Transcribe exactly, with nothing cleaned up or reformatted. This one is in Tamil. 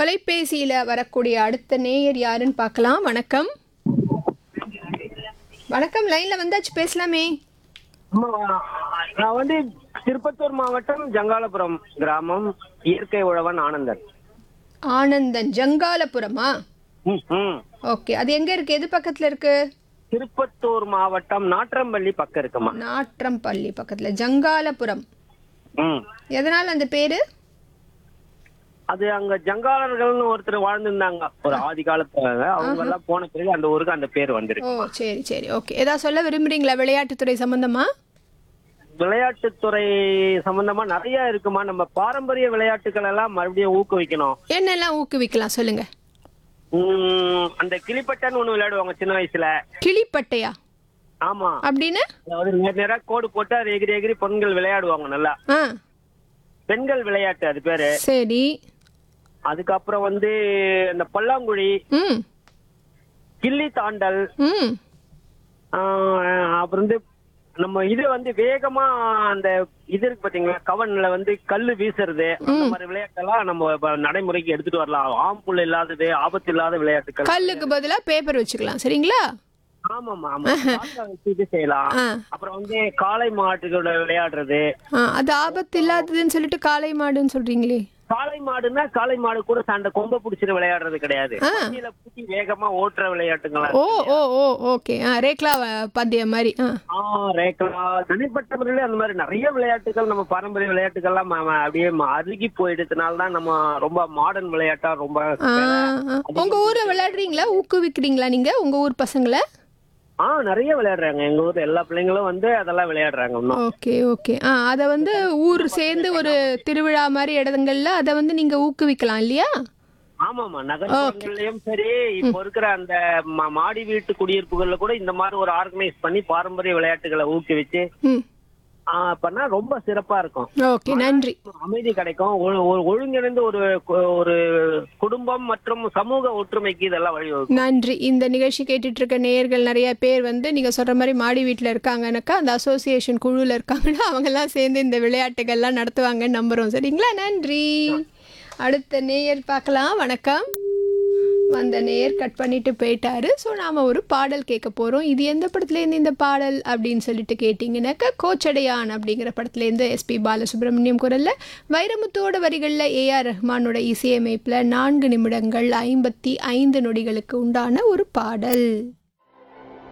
தொலைபேசியில வரக்கூடிய அடுத்த நேயர் யாருன்னு பார்க்கலாம். வணக்கம். வணக்கம், லைன்ல வந்தாச்சு, பேசலாமே. அம்மா, நான் வந்து திருப்பத்தூர் மாவட்டம் ஜங்காலபுரம் கிராமம், இயற்கை உழவன் ஆனந்தன். ஆனந்தன், ஜங்காலபுரமா? ம், ம். ஓகே, அது எங்க இருக்கு? எது பக்கத்துல இருக்கு? திருப்பத்தூர் மாவட்டம் நாற்றம்பள்ளி பக்கம் இருக்குமா. நாற்றம்பள்ளி பக்கத்துல ஜங்காலபுரம். ம். எதனால அந்த பேரு? அது அங்க ஜங்காலர்கள்னு ஒருத்தர் வாழ்ந்திருந்தாங்க ஒரு ஆதி காலத்துல. அவங்க எல்லாம் போன பிறகு அந்த ஊருக்கு அந்த பேர் ஓ வந்திருக்கு. சரி சரி, ஓகே. ஏதாவது சொல்ல விரும்புறீங்களா விளையாட்டுத்துறை சம்பந்தமா? விளையாட்டுத்துறை சம்பந்தமா நிறைய இருக்குமா. நம்ம பாரம்பரிய விளையாட்டுகள் எல்லாம் மறுபடியும் ஊக்குவிக்கணும். என்னெல்லாம் ஊக்குவிக்கலாம் சொல்லுங்க. உம் அந்த கிளிப்பட்டைன்னு ஒண்ணு விளையாடுவாங்க சின்ன வயசுல. கிளிப்பட்டையா? ஆமா. அப்படின்னு? அதாவது நேர் நேரா கோடு போட்டு அது எகிரி எகிரி பெண்கள் விளையாடுவாங்க நல்லா. ஆ, பெண்கள் விளையாட்டு அது பேரு. சரி. அதுக்கப்புறம் வந்து இந்த பல்லாங்குழி, ம் கிள்ளி தாண்டல், ம் ஆஹ் அப்புறம் வந்து நம்ம இது வந்து வேகமா அந்த இது இருக்கு பாத்தீங்களா, கவன்ல வந்து கல்லு வீசுறது, அந்த மாதிரி விளையாட்டெல்லாம் நம்ம இப்ப நடைமுறைக்கு எடுத்துட்டு வரலாம். ஆம்புல் இல்லாதது, ஆபத்து இல்லாத விளையாட்டுகள். கல்லுக்கு பதிலா பேப்பர் வச்சுக்கலாம், சரிங்களா? ஆமாமா ஆமா. காக்கா வச்சு இது செய்யலாம். ஆ. அப்புறம் வந்து காளை மாட்டுகளோட விளையாடுறது. ஆ, அது ஆபத்து இல்லாததுன்னு சொல்லிட்டு காளை மாடுன்னு சொல்றீங்களே. காளை மாடுன்னா காளை மாடு கூட சண்டை கொம்ப பிடிச்சிட்டு விளையாடுறது கிடையாது. ஆ. வண்டியில பூட்டி வேகமா ஓட்டுற விளையாட்டுங்களா. ஓ ஓ ஓ ஓகே. ஆ, ரேக்லா வ- பந்தயம் மாதிரி. ஆ ஆஹ் ரேக்லா, தனிப்பட்ட முறையில அந்த மாதிரி நிறைய விளையாட்டுகள், நம்ம பாரம்பரிய விளையாட்டுகள்லாம் ம- ம- அப்படியே ம- அருகி போயிடுறதுனால தான் நம்ம ரொம்ப மாடர்ன் விளையாட்டா ரொம்ப ஆ, ஆ. உங்க ஊர்ல விளையாடுறீங்களா? ஊக்குவிக்கிறீங்களா நீங்க உங்க ஊர் பசங்களை? ஆஹ் நிறைய விளையாடுறாங்க. எங்க ஊர்ல எல்லா பிள்ளைங்களும் வந்து அதெல்லாம் விளையாடுறாங்க இன்னும். Okay okay. ஆ, அதை வந்து ஊர் சேர்ந்து ஒரு திருவிழா மாதிரி இடங்கள்ல அதை வந்து நீங்க ஊக்குவிக்கலாம் இல்லையா? ஆமாமா, நகர்ப்புறங்கள்லயும் சரி, இப்போ இருக்கிற அந்த ம- மாடி வீட்டு குடியிருப்புகள்ல கூட இந்த மாதிரி ஒரு ஆர்கனைஸ் பண்ணி பாரம்பரிய விளையாட்டுகளை ஊக்குவிச்சு ம் ஆஹ் பண்ணா ரொம்ப சிறப்பா இருக்கும். ஓகே, நன்றி. அமைதி கிடைக்கும். ஒழு- ஒரு ஒழுங்கிணைந்து ஒரு கு- ஒரு குடும்பம் மற்றும் சமூக ஒற்றுமைக்கு இதெல்லாம் வழிவகுக்கும். நன்றி. இந்த நிகழ்ச்சி கேட்டுட்டு இருக்க நேயர்கள் நிறைய பேர் வந்து நீங்க சொல்ற மாதிரி மாடி வீட்டில் இருக்காங்கன்னாக்கா அந்த அசோசியேஷன் குழுவில் இருக்காங்கன்னா அவங்கெல்லாம் சேர்ந்து இந்த விளையாட்டுகள்லாம் நடத்துவாங்கன்னு நம்புறோம், சரிங்களா? நன்றி. அடுத்த நேயர் பார்க்கலாம். வணக்கம். வந்த நேயர் கட் பண்ணிட்டு போயிட்டாரு. ஸோ நாம் ஒரு பாடல் கேட்க போகிறோம். இது எந்த படத்துலேருந்து இந்த பாடல் அப்படின்னு சொல்லிட்டு கேட்டிங்கன்னாக்கா கோச்சடையான் அப்படிங்கிற படத்துலேருந்து எஸ்பி பாலசுப்ரமணியம் குரலில் வைரமுத்தோட வரிகளில் ஏஆர் ரஹ்மானோட இசையமைப்பில் நான்கு நிமிடங்கள் ஐம்பத்தி ஐந்து நொடிகளுக்கு உண்டான ஒரு பாடல்.